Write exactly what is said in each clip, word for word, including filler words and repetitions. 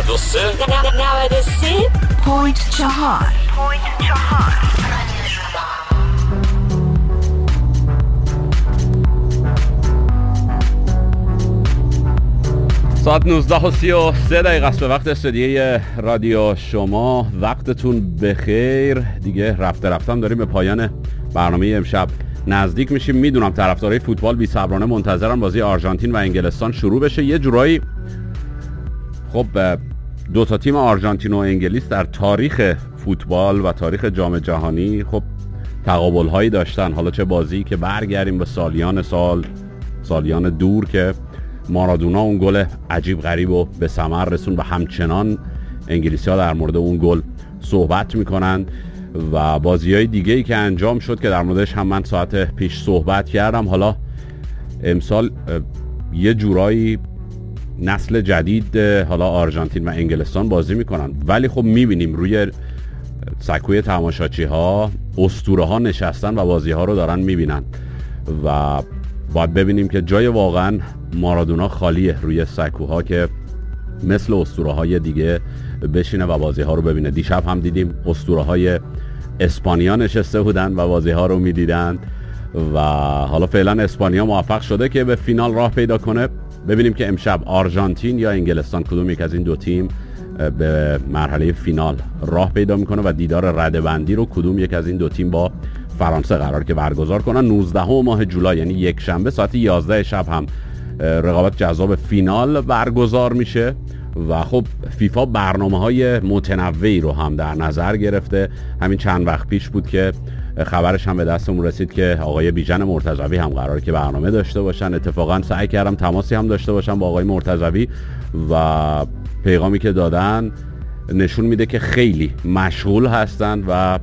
نود و سه نود و سه پوینت چهار. ساعت نوزده و سی و سه دقیقه است به وقت استودیوی رادیو شما. وقتتون بخیر. دیگه رفته رفتم داریم به پایان برنامه امشب نزدیک میشیم. میدونم طرفدارای فوتبال بی‌صبرانه منتظرن بازی آرژانتین و انگلستان شروع بشه. یه جورایی خب دو تا تیم آرژانتین و انگلیس در تاریخ فوتبال و تاریخ جام جهانی خب تقابل هایی داشتن. حالا چه بازی که برگردیم به سالیان سال سالیان دور که مارادونا اون گل عجیب غریب و به ثمر رسون و همچنان انگلیسی‌ها در مورد اون گل صحبت میکنن و بازی‌های دیگه‌ای که انجام شد که در موردش هم من ساعت پیش صحبت کردم. حالا امسال یه جورایی نسل جدید حالا آرژانتین و انگلستان بازی میکنن، ولی خب میبینیم روی سکوی تماشاچی‌ها اسطوره‌ها نشستن و بازی‌ها رو دارن میبینن و باید ببینیم که جای واقعا مارادونا خالیه روی سکوها که مثل اسطوره‌های دیگه بشینه و بازی‌ها رو ببینه. دیشب هم دیدیم اسطوره‌های اسپانیا نشسته بودن و بازی‌ها رو می‌دیدن و حالا فعلا اسپانیا موفق شده که به فینال راه پیدا کنه. ببینیم که امشب آرژانتین یا انگلستان کدوم یک از این دو تیم به مرحله فینال راه پیدا میکنه و دیدار رده‌بندی رو کدوم یک از این دو تیم با فرانسه قرار که برگزار کنن. نوزدهم ماه جولای یعنی یک شنبه ساعت یازده شب هم رقابت جذاب فینال برگزار میشه و خب فیفا برنامه‌های متنوعی رو هم در نظر گرفته. همین چند وقت پیش بود که خبرش هم به دستمون رسید که آقای بیژن مرتضوی هم قراره که برنامه داشته باشن. اتفاقا سعی کردم تماسی هم داشته باشم با آقای مرتضوی و پیغامی که دادن نشون میده که خیلی مشغول هستن و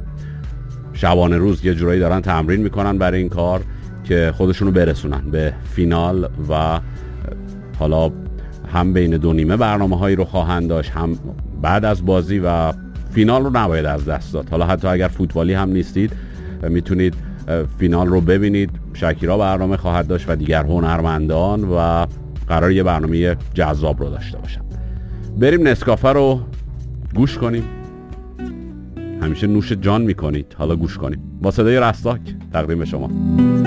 شبانه روز یه جورایی دارن تمرین میکنن برای این کار که خودشونو برسونن به فینال و حالا هم بین دو نیمه برنامه هایی رو خواهند داشت، هم بعد از بازی و فینال رو نباید از دست داد. حالا حتی اگر فوتبالی هم نیستید میتونید فینال رو ببینید. شکیرا برنامه خواهد داشت و دیگر هنرمندان و قرار یه برنامه جذاب رو داشته باشن. بریم نسکافه رو گوش کنیم. همیشه نوش جان میکنید، حالا گوش کنیم با صدای رستاک تقدیم به شما.